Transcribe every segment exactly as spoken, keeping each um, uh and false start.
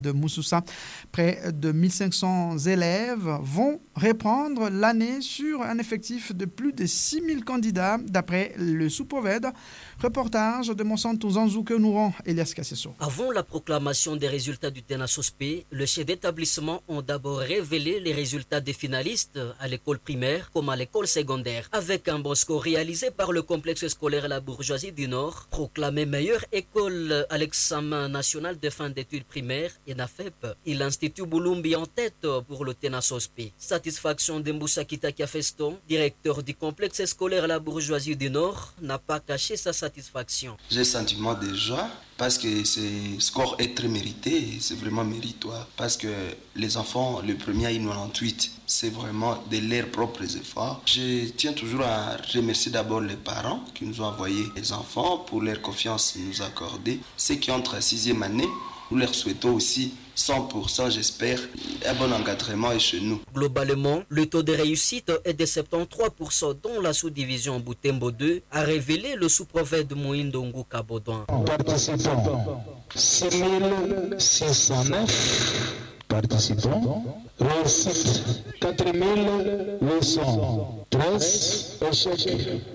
de Moussoussa. Près de mille cinq cents élèves vont reprendre l'année sur un effectif de plus de six mille candidats, d'après le sous-Proved. Reportage de Monsanto Zanzou que nous rend Elias Kassesso. Avant la proclamation des résultats du TENA-SOSPE, le chef d'établissement ont d'abord révélé les résultats des finalistes à l'école primaire comme à l'école secondaire. Avec un bon score réalisé par le complexe scolaire La Bourgeoisie du Nord, proclamé meilleure école à l'examen national de fin d'études primaires et N A F E P, et l'Institut Boulumbi en tête pour le TENA-SOSPE. Satisfaction de Mboussa Kitaka Feston, directeur du complexe scolaire La Bourgeoisie du Nord, n'a pas caché sa satisfaction. J'ai un sentiment de joie parce que ce score est très mérité et c'est vraiment méritoire parce que les enfants, le premier à quatre-vingt-dix-huit, c'est vraiment de leurs propres efforts. Je tiens toujours à remercier d'abord les parents qui nous ont envoyé les enfants pour leur confiance nous accorder. Ceux qui entrent en sixième année, nous leur souhaitons aussi cent pour cent, j'espère, un bon encadrement chez nous. Globalement, le taux de réussite est de soixante-treize pour cent dont la sous-division Boutembo deux a révélé le sous-prophète de Moindongo Kabodouan. Participants, six mille six cent neuf participants. Réussite, quatre mille huit cent treize. Échec,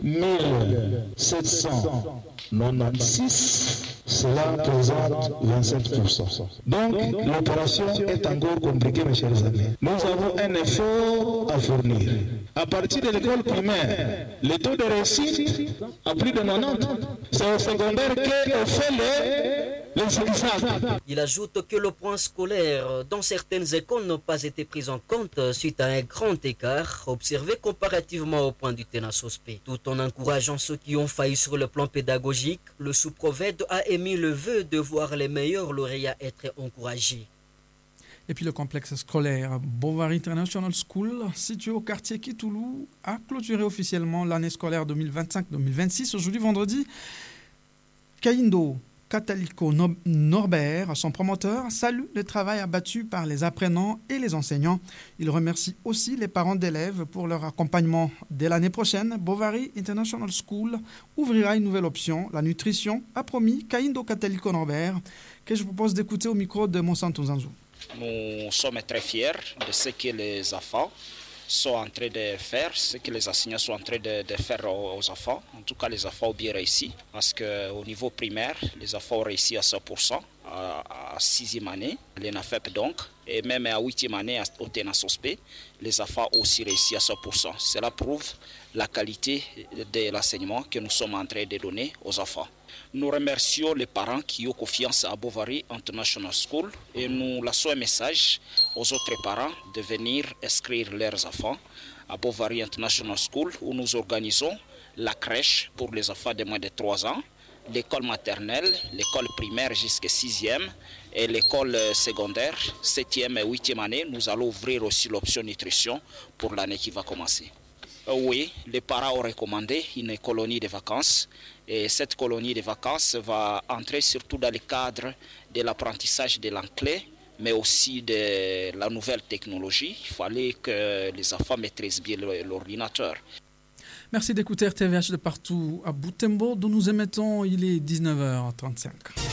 mille sept cent quatre-vingt-seize. Cela présente vingt-sept pour cent. Donc, l'opération est encore compliquée, mes chers amis. Nous avons un effort à fournir. À partir de l'école primaire, le taux de réussite a plus de quatre-vingt-dix. C'est au secondaire qu'on fait les, les satisfactions. Il ajoute que le point scolaire dans certaines écoles n'a pas été pris en compte suite à un grand écart observé comparativement au point du TENA-SOSPE. Tout en encourageant ceux qui ont failli sur le plan pédagogique, le sous-Proved a émis le vœu de voir les meilleurs lauréats être encouragés. Et puis le complexe scolaire Bovary International School, situé au quartier Kitoulou, a clôturé officiellement l'année scolaire deux mille vingt-cinq deux mille vingt-six. Aujourd'hui, vendredi, Kaindo Kataliko Norbert, son promoteur, salue le travail abattu par les apprenants et les enseignants. Il remercie aussi les parents d'élèves pour leur accompagnement. Dès l'année prochaine, Bovary International School ouvrira une nouvelle option, la nutrition, a promis Kaindo Kataliko Norbert, que je vous propose d'écouter au micro de Monsanto Zanzou. Nous sommes très fiers de ce que les enfants sont en train de faire, ce que les enseignants sont en train de, de faire aux, aux enfants. En tout cas, les enfants ont bien réussi parce qu'au niveau primaire, les enfants ont réussi à cent pour cent à, à sixième année, l'N A F E P donc, et même à huitième année au TENA-SOSPE, les enfants ont aussi réussi à cent pour cent. Cela prouve la qualité de l'enseignement que nous sommes en train de donner aux enfants. Nous remercions les parents qui ont confiance à Bovary International School et nous laissons un message aux autres parents de venir inscrire leurs enfants à Bovary International School où nous organisons la crèche pour les enfants de moins de trois ans, l'école maternelle, l'école primaire jusqu'à sixième et l'école secondaire, septième et huitième année. Nous allons ouvrir aussi l'option nutrition pour l'année qui va commencer. Oui, les parents ont recommandé une colonie de vacances et cette colonie de vacances va entrer surtout dans le cadre de l'apprentissage de l'anglais, mais aussi de la nouvelle technologie. Il fallait que les enfants maîtrisent bien l'ordinateur. Merci d'écouter R T V H de partout à Boutembo, d'où nous émettons, il est dix-neuf heures trente-cinq.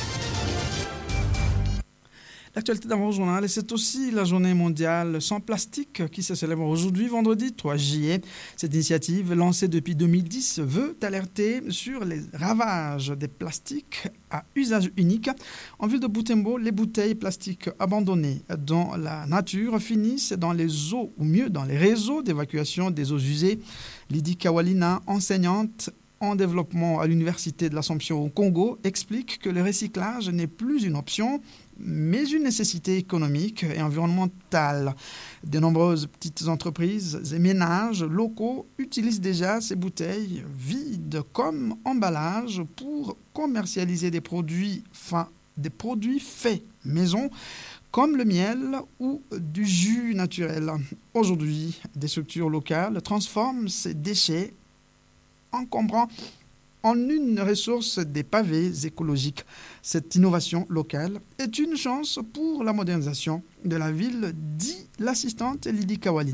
L'actualité dans votre journal, et c'est aussi la journée mondiale sans plastique qui se célèbre aujourd'hui, vendredi trois juillet. Cette initiative, lancée depuis deux mille dix, veut alerter sur les ravages des plastiques à usage unique. En ville de Boutembo, les bouteilles plastiques abandonnées dans la nature finissent dans les eaux, ou mieux dans les réseaux d'évacuation des eaux usées. Lydie Kawalina, enseignante en développement à l'Université de l'Assomption au Congo, explique que le recyclage n'est plus une option, mais une nécessité économique et environnementale. De nombreuses petites entreprises et ménages locaux utilisent déjà ces bouteilles vides comme emballage pour commercialiser des produits, enfin, des produits faits maison, comme le miel ou du jus naturel. Aujourd'hui, des structures locales transforment ces déchets encombrants en une ressource des pavés écologiques. Cette innovation locale est une chance pour la modernisation de la ville, dit l'assistante Lydie Kawalina.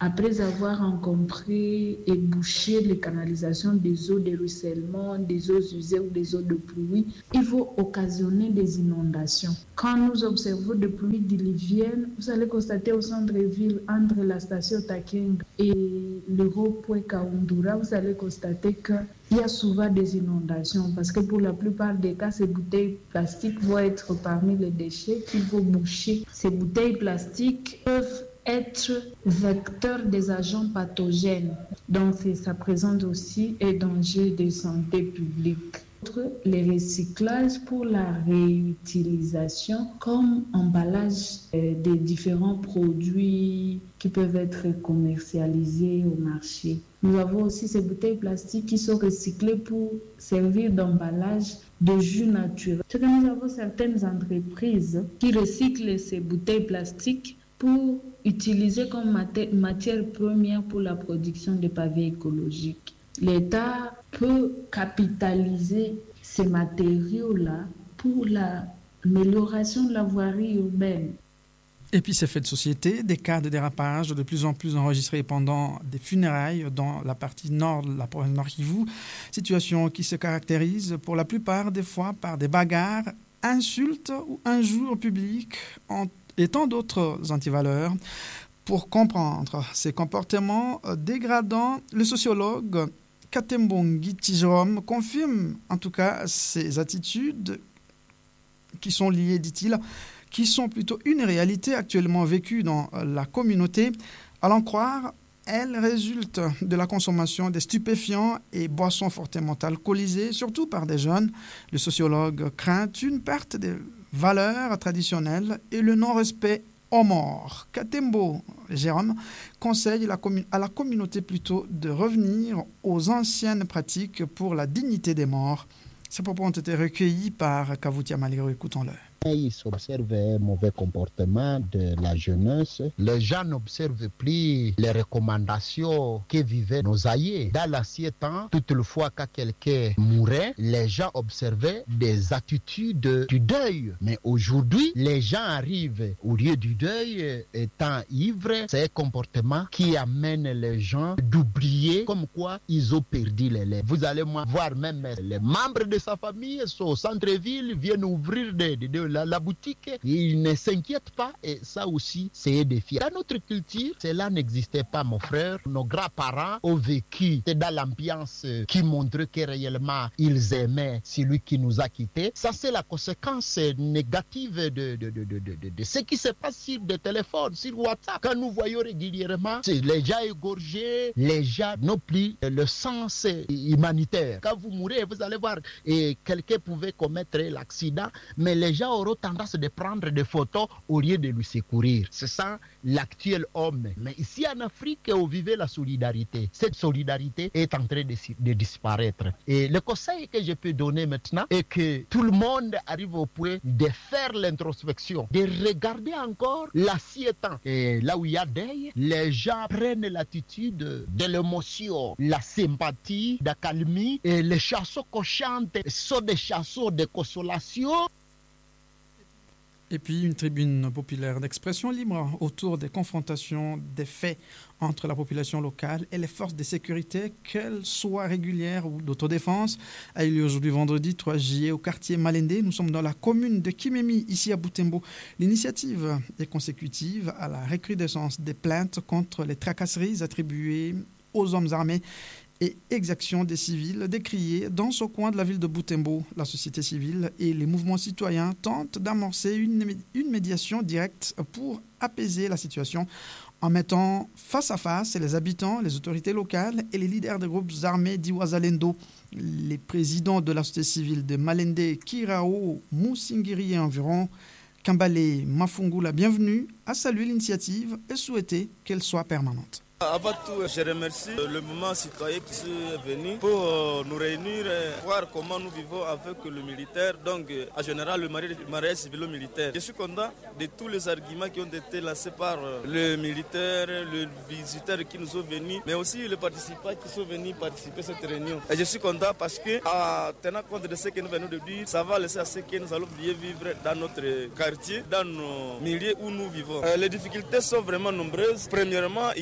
après avoir encombré et bouché les canalisations des eaux de ruissellement, des eaux usées ou des eaux de pluie, ils vont occasionner des inondations. Quand nous observons des pluies diluviennes, vous allez constater au centre-ville, entre la station Taking et le rond-point Kaundura, vous allez constater qu'il y a souvent des inondations parce que pour la plupart des cas, ces bouteilles plastiques vont être parmi les déchets qu'il faut boucher. Ces bouteilles plastiques peuvent être vecteurs des agents pathogènes. Donc, ça présente aussi un danger de santé publique. Les recyclages pour la réutilisation comme emballage euh, des différents produits qui peuvent être commercialisés au marché. Nous avons aussi ces bouteilles plastiques qui sont recyclées pour servir d'emballage de jus naturel. C'est que nous avons certaines entreprises qui recyclent ces bouteilles plastiques pour utiliser comme mat- matière première pour la production de pavés écologiques. L'État peut capitaliser ces matériaux-là pour l'amélioration de la voirie urbaine. Et puis ces faits de société, des cas de dérapage de plus en plus enregistrés pendant des funérailles dans la partie nord de la province Nord Kivu, situation qui se caractérise pour la plupart des fois par des bagarres, insultes ou injures publiques et tant d'autres antivaleurs. Pour comprendre ces comportements dégradants, le sociologue Katembo Ngiti Jérôme confirme en tout cas ces attitudes qui sont liées, dit-il, qui sont plutôt une réalité actuellement vécue dans la communauté. À l'en croire, elles résultent de la consommation des stupéfiants et boissons fortement alcoolisées, surtout par des jeunes. Le sociologue craint une perte des valeurs traditionnelles et le non-respect aux morts. Katembo Jérôme conseille la commun- à la communauté plutôt de revenir aux anciennes pratiques pour la dignité des morts. Ces propos ont été recueillis par Kavutia Maliro. Écoutons-le. Il s'observe un mauvais comportement de la jeunesse. Les gens n'observent plus les recommandations que vivaient nos aïeux. Dans l'ancien temps, toutefois, quand quelqu'un mourait, les gens observaient des attitudes du deuil. Mais aujourd'hui, les gens arrivent au lieu du deuil étant ivres. C'est un comportement qui amène les gens d'oublier comme quoi ils ont perdu les lèvres. Vous allez voir même les membres de sa famille sont au centre-ville, viennent ouvrir des, des, des La, la boutique, ils ne s'inquiètent pas et ça aussi c'est un défi. Dans notre culture, cela n'existait pas, mon frère. Nos grands-parents ont vécu dans l'ambiance qui montrait que réellement ils aimaient celui qui nous a quittés. Ça c'est la conséquence négative de, de, de, de, de, de ce qui se passe sur des téléphones, sur WhatsApp. Quand nous voyons régulièrement les gens égorgés, les gens n'ont plus le sens humanitaire. Quand vous mourrez, vous allez voir, et quelqu'un pouvait commettre l'accident, mais les gens auront tendance de prendre des photos au lieu de lui secourir. C'est ça l'actuel homme. Mais ici en Afrique, on vivait la solidarité. Cette solidarité est en train de, de disparaître. Et le conseil que je peux donner maintenant est que tout le monde arrive au point de faire l'introspection, de regarder encore l'ancien temps. Et là où il y a deuil, les gens prennent l'attitude de l'émotion, la sympathie, la calmie. Et les chansons qu'on chante sont des chansons de consolation. Et puis une tribune populaire d'expression libre autour des confrontations, des faits entre la population locale et les forces de sécurité, qu'elles soient régulières ou d'autodéfense, a eu lieu aujourd'hui vendredi trois juillet au quartier Malende. Nous sommes dans la commune de Kimemi, ici à Butembo. L'initiative est consécutive à la recrudescence des plaintes contre les tracasseries attribuées aux hommes armés et exactions des civils décriées dans ce coin de la ville de Butembo. La société civile et les mouvements citoyens tentent d'amorcer une, une médiation directe pour apaiser la situation en mettant face à face les habitants, les autorités locales et les leaders des groupes armés d'Iwazalendo. Les présidents de la société civile de Malende, Kirao, Moussingiri et environ, Kambale Mafungu, la bienvenue, a salué l'initiative et souhaité qu'elle soit permanente. Avant tout, je remercie le mouvement citoyen qui est venu pour nous réunir, voir comment nous vivons avec le militaire, donc en général le mariage civilo-militaire. Je suis content de tous les arguments qui ont été lancés par le militaire, le visiteur qui nous sont venus, mais aussi les participants qui sont venus participer à cette réunion. Et je suis content parce que, en tenant compte de ce que nous venons de dire, ça va laisser à ce que nous allons bien vivre dans notre quartier, dans nos milieux où nous vivons. Les difficultés sont vraiment nombreuses. Premièrement, il y a eu d'abord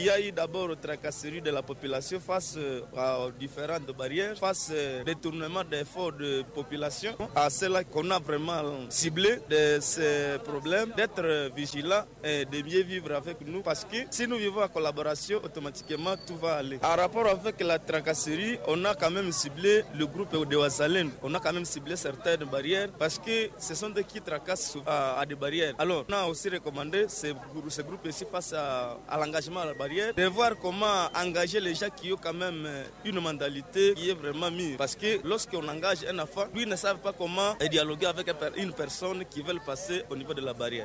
d'abord aux tracasseries de la population face aux différentes barrières, face au détournement des fonds de population. À cela qu'on a vraiment ciblé de ces problèmes, d'être vigilants et de mieux vivre avec nous, parce que si nous vivons en collaboration, automatiquement tout va aller. En rapport avec la tracasserie, on a quand même ciblé le groupe de Ouazalène. On a quand même ciblé certaines barrières parce que ce sont des qui tracassent à, à des barrières. Alors, on a aussi recommandé ces, ces groupes ici face à, à l'engagement à la barrière, de voir comment engager les gens qui ont quand même une mentalité qui est vraiment mûre. Parce que lorsqu'on engage un enfant, lui ne savent pas comment dialoguer avec une personne qui veut passer au niveau de la barrière.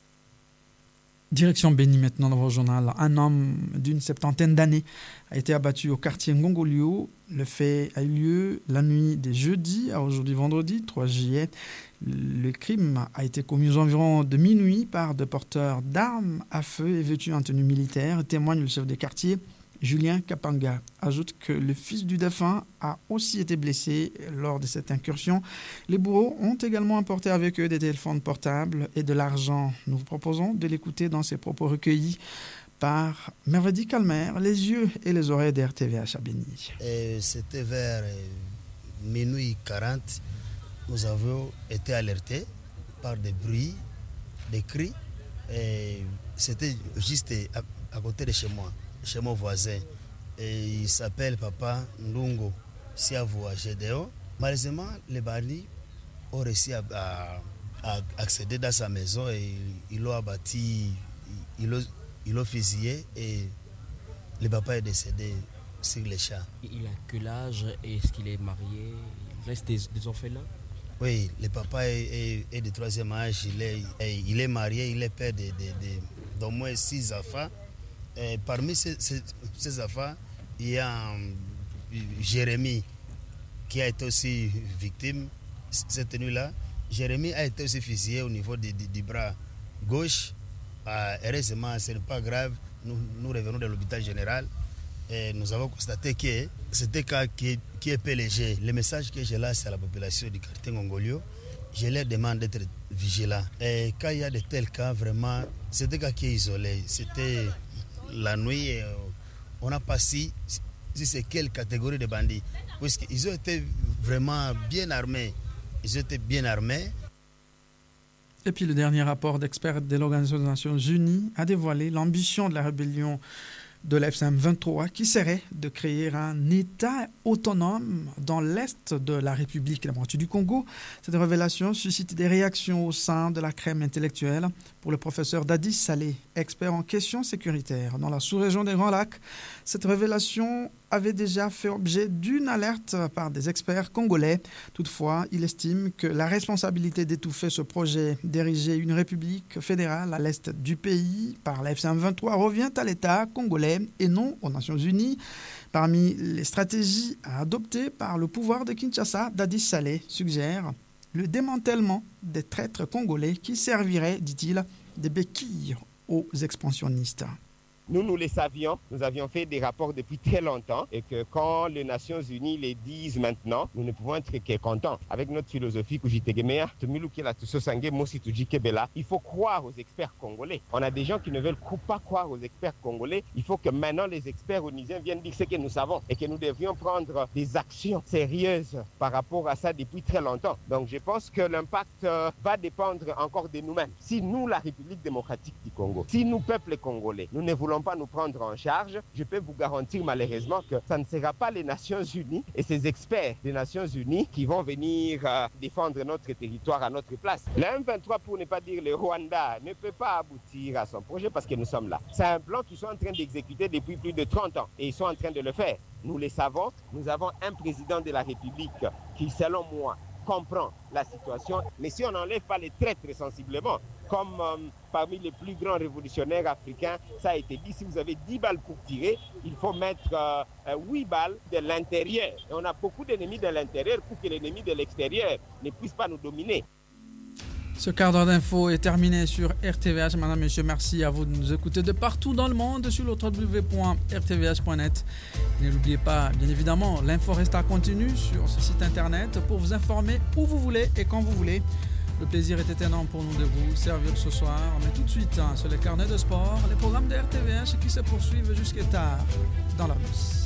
Direction Béni maintenant dans votre journal. Un homme d'une septantaine d'années a été abattu au quartier Ngongolio. Le fait a eu lieu la nuit des jeudis à aujourd'hui vendredi trois juillet. Le crime a été commis aux environs de minuit par des porteurs d'armes à feu et vêtus en tenue militaire, témoigne le chef de quartier. Julien Kapanga ajoute que le fils du défunt a aussi été blessé lors de cette incursion. Les bourreaux ont également apporté avec eux des téléphones portables et de l'argent. Nous vous proposons de l'écouter dans ses propos recueillis par Mervedi Calmer, les yeux et les oreilles d'R T V H à Béni. C'était vers minuit quarante, nous avons été alertés par des bruits, des cris. Et c'était juste à, à côté de chez moi. Chez mon voisin, et il s'appelle Papa Ndungo Siavo à Gédéo. Malheureusement, les bandits ont réussi à, à, à accéder dans sa maison et ils l'ont abattu, ils l'ont, ils l'ont fusillé et le papa est décédé sur les champs. Il a quel âge? Est-ce qu'il est marié? Il reste des, des orphelins? Oui, le papa est, est, est de troisième âge, il est, il est marié, il est père de, de, de, d'au moins six enfants. Et parmi ces, ces, ces enfants, il y a um, Jérémy qui a été aussi victime cette nuit-là. Jérémy a été aussi fusillé au niveau du, du, du bras gauche. Euh, heureusement, ce n'est pas grave. Nous, nous revenons de l'hôpital général et nous avons constaté que c'était un cas qui, qui est peu léger. Le message que j'ai là, c'est à la population du quartier Ngongolio. Je leur demande d'être vigilants. Et quand il y a de tels cas, vraiment, c'est des cas qui sont isolés. C'était la nuit, on n'a pas si, si c'est quelle catégorie de bandits. Parce qu'ils ont été vraiment bien armés. Ils ont été bien armés. Et puis le dernier rapport d'experts de l'Organisation des Nations Unies a dévoilé l'ambition de la rébellion de l'F C M vingt-trois qui serait de créer un État autonome dans l'est de la République démocratique du Congo. Cette révélation suscite des réactions au sein de la crème intellectuelle. Pour le professeur Dadi Saleh, expert en questions sécuritaires dans la sous-région des Grands Lacs, cette révélation avait déjà fait objet d'une alerte par des experts congolais. Toutefois, il estime que la responsabilité d'étouffer ce projet d'ériger une république fédérale à l'est du pays par la F C M vingt-trois revient à l'État congolais et non aux Nations Unies. Parmi les stratégies à adopter par le pouvoir de Kinshasa, Dadi Saleh suggère le démantèlement des traîtres congolais qui serviraient, dit-il, de béquilles aux expansionnistes. Nous, nous le savions, nous avions fait des rapports depuis très longtemps et que quand les Nations Unies les disent maintenant, nous ne pouvons être que contents. Avec notre philosophie, il faut croire aux experts congolais. On a des gens qui ne veulent pas croire aux experts congolais. Il faut que maintenant les experts onusiens viennent dire ce que nous savons et que nous devions prendre des actions sérieuses par rapport à ça depuis très longtemps. Donc je pense que l'impact va dépendre encore de nous-mêmes. Si nous, la République démocratique du Congo, si nous, peuple congolais, nous ne voulons pas nous prendre en charge, je peux vous garantir malheureusement que ça ne sera pas les Nations Unies et ces experts des Nations Unies qui vont venir euh, défendre notre territoire à notre place. Le M vingt-trois, pour ne pas dire le Rwanda, ne peut pas aboutir à son projet parce que nous sommes là. C'est un plan qu'ils sont en train d'exécuter depuis plus de trente ans et ils sont en train de le faire. Nous le savons, nous avons un président de la République qui, selon moi, comprend la situation, mais si on n'enlève pas les traîtres sensiblement, comme euh, parmi les plus grands révolutionnaires africains, ça a été dit, si vous avez dix balles pour tirer, il faut mettre euh, huit balles de l'intérieur. Et on a beaucoup d'ennemis de l'intérieur pour que l'ennemi de l'extérieur ne puisse pas nous dominer. Ce quart d'heure d'info est terminé sur R T V H. Madame, Monsieur, merci à vous de nous écouter de partout dans le monde sur le w w w point r t v h point net. Et n'oubliez pas, bien évidemment, l'info reste à continu sur ce site internet pour vous informer où vous voulez et quand vous voulez. Le plaisir était énorme pour nous de vous servir ce soir. Mais tout de suite, hein, sur les carnets de sport, les programmes de R T V H qui se poursuivent jusqu'à tard dans la nuit.